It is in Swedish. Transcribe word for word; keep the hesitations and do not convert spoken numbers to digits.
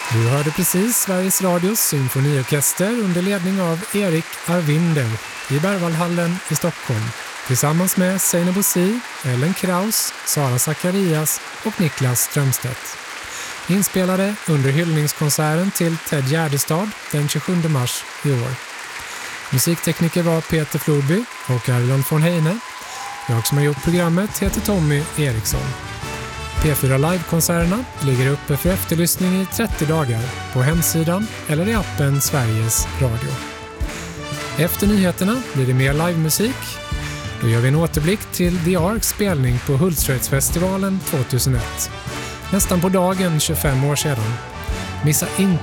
Du hörde precis Sveriges Radios symfoniorkester under ledning av Erik Arvinder i Berwaldhallen i Stockholm tillsammans med Seinabo Si, Ellen Kraus, Sara Zacharias och Niklas Strömstedt. Inspelade under hyllningskonserten till Ted Gärdestad den tjugosjunde mars i år. Musiktekniker var Peter Florby och Erland von Heine. Jag som har gjort programmet heter Tommy Eriksson. P fyra Live-konserterna ligger uppe för efterlyssning i trettio dagar på hemsidan eller i appen Sveriges Radio. Efter nyheterna blir det mer livemusik. Då gör vi en återblick till The Arks spelning på Hultsfredsfestivalen tjugohundraett. Nästan på dagen tjugofem år sedan. Missa inte